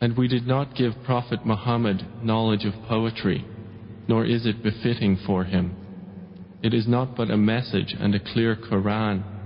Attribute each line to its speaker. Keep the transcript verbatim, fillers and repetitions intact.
Speaker 1: And we did not give Prophet Muhammad knowledge of poetry, nor is it befitting for him. It is not but a message and a clear Quran